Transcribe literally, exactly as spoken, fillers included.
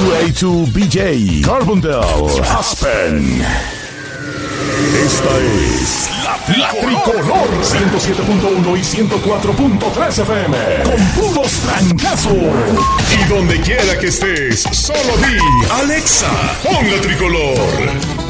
A dos B J, Carbondale, Aspen. Esta es La, la Tricolor ciento siete punto uno y ciento cuatro punto tres F M. Con puros trancazos. Y donde quiera que estés, solo di Alexa, pon La Tricolor.